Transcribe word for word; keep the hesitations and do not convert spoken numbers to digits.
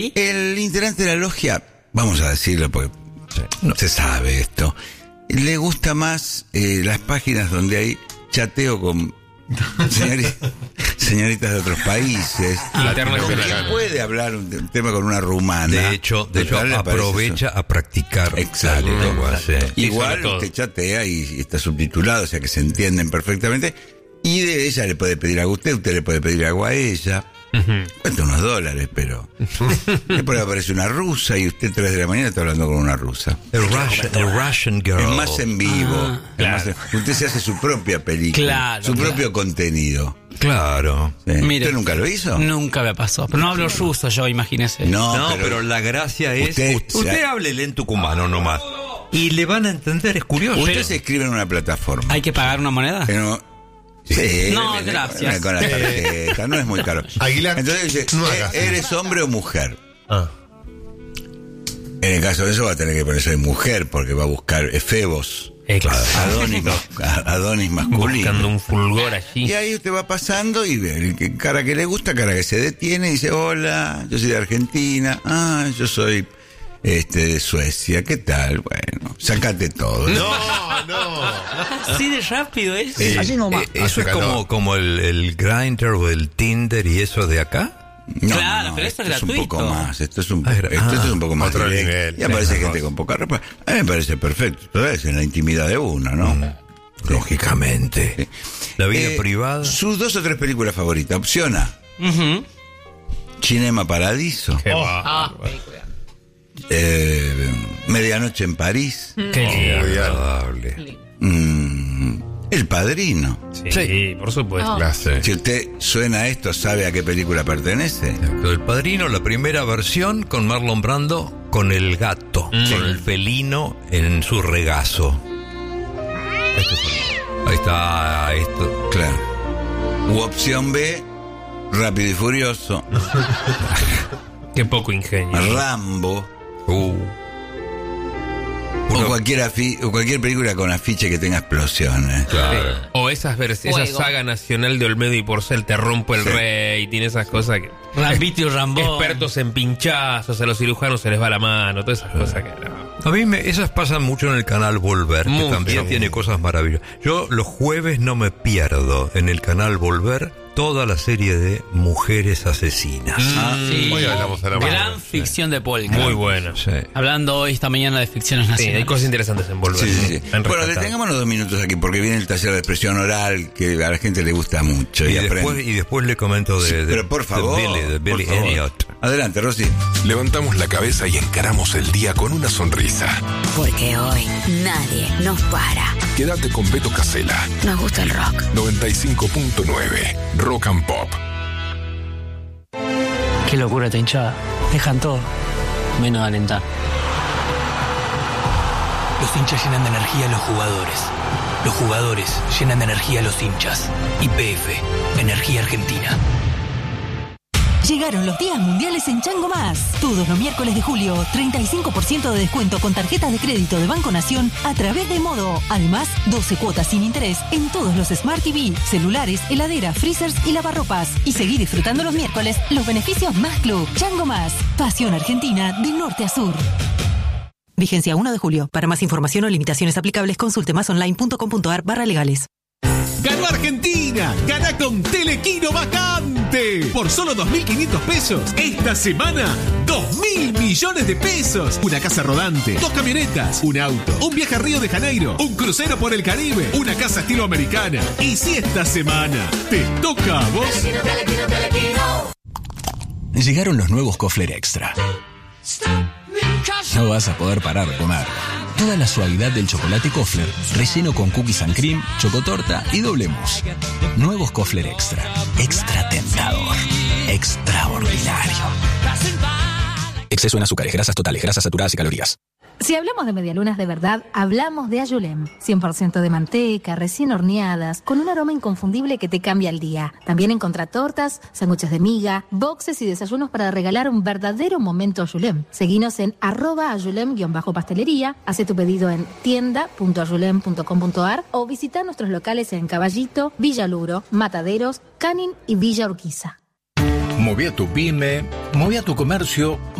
El integrante de la logia, vamos a decirlo porque sí, no se sabe esto, le gusta más eh, las páginas donde hay chateo con señoritas, señoritas de otros países. Ah, puede hablar un, un tema con una rumana. De hecho, de hecho aprovecha a practicar. Exacto. Exacto. Igual usted chatea y, y está subtitulado, o sea que se entienden perfectamente. Y de ella le puede pedir algo a usted, usted le puede pedir algo a ella. Uh-huh. Cuesta unos dólares, pero después aparece una rusa y usted tres de la mañana está hablando con una rusa. El Russian, el Russian girl. Es más en vivo. Ah, claro. más en, usted se hace su propia película, claro, su claro. propio contenido. Claro. Sí. Mire, ¿Usted nunca lo hizo? Nunca me pasó. Pero no hablo ruso yo, imagínese. No, no pero, pero la gracia es usted, usted, usted háblele en tucumano nomás y le van a entender, es curioso. Usted pero, se escribe en una plataforma. ¿Hay que pagar una moneda? Pero, sí, no, viene, gracias. Con la tarjeta, no es muy caro. Aguilar, entonces dice, no eh, ¿eres hombre o mujer? Ah. En el caso de eso va a tener que ponerse mujer porque va a buscar efebos. Adonis, Adonis masculino. Buscando un fulgor allí. Y ahí usted va pasando y ve el que, cara que le gusta, cara que se detiene y dice, hola, yo soy de Argentina, ah, yo soy este de Suecia, ¿qué tal? Bueno, sácate todo. No, no. Así de rápido es. Eh, Así nomás. eh, eso es como, como el, el Grindr o el Tinder y eso de acá. No, claro, no, no, pero esto es es un gratuito. poco más, esto es un, Ah, esto, ah, esto es un poco más otro directo. nivel, Y aparece sí, gente mejor. con poca ropa. A mí me parece perfecto, pero es en la intimidad de uno, ¿no? Mm, Sí. lógicamente. Sí. La vida Eh, privada. Sus dos o tres películas favoritas. Opción A, Uh-huh. Cinema Paradiso. Qué Oh. va. Ah, eh, Medianoche en París. Qué lindo. Muy Agradable. mm, El Padrino. Sí, sí, por supuesto. Oh. Clase. Si usted suena a esto, ¿sabe a qué película pertenece? El Padrino, la primera versión con Marlon Brando, con el gato, Mm. con el felino en su regazo. Ahí está esto. Claro. U opción B, Rápido y Furioso. Qué poco ingenio. Rambo. Uh. O Uno- cualquier, afi- o cualquier película con afiche que tenga explosiones. Claro. O esas vers- esa Fuego. saga nacional de Olmedo y Porcel, Te rompo el Sí. rey, tiene esas cosas que... Rambito y Rambo. Expertos en pinchazos, a los cirujanos se les va la mano, todas esas cosas que... no. A mí me, esas pasan mucho en el canal Volver, que Mucho. también tiene cosas maravillosas. Yo los jueves no me pierdo en el canal Volver toda la serie de Mujeres Asesinas. Ah, Sí. Hoy hablamos a la Gran mano. ficción de Polka. Muy bueno. Sí. Hablando hoy esta mañana de ficciones Sí, nacionales. hay cosas interesantes en Volver. Sí, sí, sí. Han Bueno, rescatado. detengámonos dos minutos aquí porque viene el taller de expresión oral que a la gente le gusta mucho. Y, Y, aprende. después, y después le comento de, Sí, de- pero por de favor, Billy, de Billy por favor. Elliot. Adelante, Rosy. Levantamos la cabeza y encaramos el día con una sonrisa. Porque hoy nadie nos para. Quédate con Beto Casella, Nos gusta el rock. noventa y cinco punto nueve, Rock and Pop. qué locura esta hinchada. Dejan todo, menos alentar. Los hinchas llenan de energía a los jugadores. Los jugadores llenan de energía a los hinchas. Y P F, Energía Argentina. Llegaron los días mundiales en Chango Más. Todos los miércoles de julio, treinta y cinco por ciento de descuento con tarjetas de crédito de Banco Nación a través de Modo. Además, doce cuotas sin interés en todos los Smart T V, celulares, heladeras, freezers y lavarropas. Y seguí disfrutando los miércoles los beneficios Más Club. Chango Más. Pasión Argentina de norte a sur. Vigencia uno de julio. Para más información o limitaciones aplicables, consulte másonline.com.ar barra legales. ¡Ganó Argentina! ¡Gana con Telequino Vacante! Por solo dos mil quinientos pesos. Esta semana, dos mil millones de pesos. Una casa rodante, dos camionetas, un auto, un viaje a Río de Janeiro, un crucero por el Caribe, una casa estilo americana. Y si esta semana te toca a vos... Telequino, Telequino, Telequino. Llegaron los nuevos Kofler Extra. No vas a poder parar de comer. Toda la suavidad del chocolate Kofler, relleno con cookies and cream, chocotorta y doble mousse. Nuevos Kofler Extra. Extra tentador. Extraordinario. Exceso en azúcares, grasas totales, grasas saturadas y calorías. Si hablamos de medialunas de verdad, hablamos de Ayulem. cien por ciento de manteca, recién horneadas, con un aroma inconfundible que te cambia el día. También encontrá tortas, sándwiches de miga, boxes y desayunos para regalar un verdadero momento Ayulem. Seguinos en arroba ayulem-pastelería, hace tu pedido en tienda punto ayulem punto com punto ar o visita nuestros locales en Caballito, Villa Luro, Mataderos, Canin y Villa Urquiza. Moví a tu pyme, moví a tu comercio,